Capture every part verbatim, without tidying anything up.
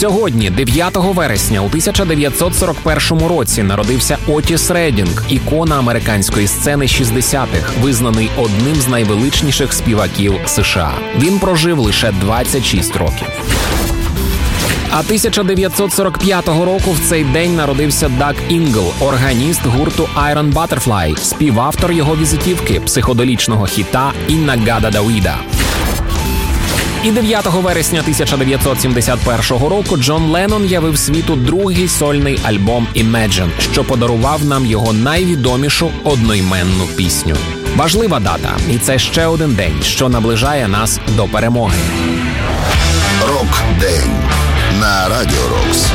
Сьогодні, дев'ятого вересня у тисяча дев'ятсот сорок першому році, народився Отіс Реддінг, ікона американської сцени шістдесятих, визнаний одним з найвеличніших співаків США. Він прожив лише двадцять шість років. А тисяча дев'ятсот сорок п'ятого року в цей день народився Даг Інгл, органіст гурту Iron Butterfly, співавтор його візитівки, психоделічного хіта «Інна-Гада-да-Уіда». І дев'ятого вересня тисяча дев'ятсот сімдесят першого року Джон Леннон явив світу другий сольний альбом «Imagine», що подарував нам його найвідомішу одноіменну пісню. Важлива дата, і це ще один день, що наближає нас до перемоги. Рок-день на Радіо Рокс.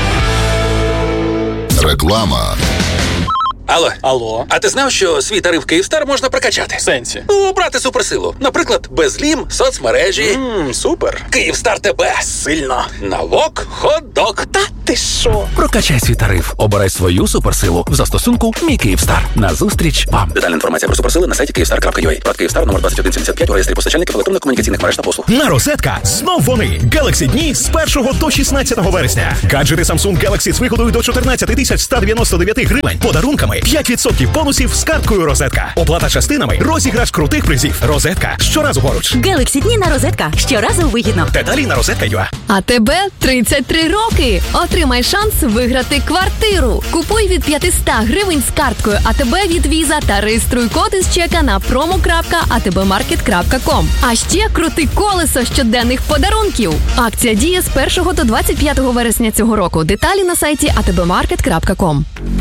Реклама. Алло. Алло. А ти знав, що свій тариф Київстар можна прокачати? В сенсі? Ну, брати суперсилу. Наприклад, безлім, соцмережі. Ммм, супер. Київстар тебе. Сильно. Налог, хот-дог. Та ти що? Прокачай свій тариф. Обирай свою суперсилу в застосунку «Мій Київстар». Назустріч вам. Детальна інформація про суперсили на сайті київстар крапка ю а. Прод Київстар номер двадцять один сімдесят п'ять у реєстрі постачальників електронно-комунікаційних мереж та послуг. На розетка знов вони. Galaxy дні з першого до шістнадцятого вересня. Гаджети Samsung Galaxy з вигодою до чотирнадцять тисяч сто дев'яносто дев'ять гривень. Подарунками п'ять відсотків бонусів з карткою розетка. Оплата частинами, розіграш крутих призів. Розетка щоразу поруч. Galaxy дні на розетка. Щоразу вигідно. Деталі на розетка крапка ю а. А тебе тридцять три роки. Отримай шанс виграти квартиру. Купуй від п'ятсот гривень з карткою АТБ від Віза та реєструй код із чека на промо крапка а те бе маркет крапка ком. А ще крути колесо щоденних подарунків. Акція діє з першого до двадцять п'ятого вересня цього року. Деталі на сайті а те бе маркет крапка ком.